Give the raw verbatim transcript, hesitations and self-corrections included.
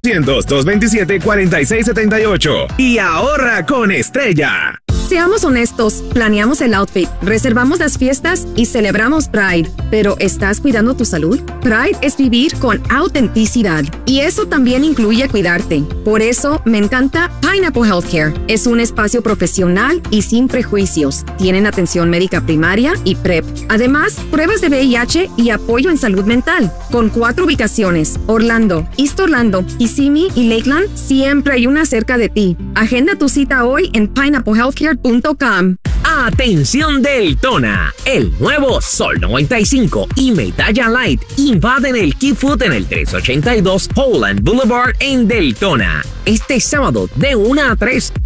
dos veintisiete, cuarenta y seis setenta y ocho y ahorra con Estrella. Seamos honestos, planeamos el outfit, reservamos las fiestas y celebramos Pride, pero ¿estás cuidando tu salud? Pride es vivir con autenticidad y eso también incluye cuidarte. Por eso me encanta Pineapple Healthcare. Es un espacio profesional y sin prejuicios. Tienen atención médica primaria y PrEP. Además, pruebas de V I H y apoyo en salud mental. Con cuatro ubicaciones, Orlando, East Orlando, Kissimmee y Lakeland, siempre hay una cerca de ti. Agenda tu cita hoy en pineapple healthcare punto com. Atención Deltona, el nuevo Sol noventa y cinco y Medalla Light invaden el Key Food en el trescientos ochenta y dos Holland Boulevard en Deltona. Este sábado de una a tres,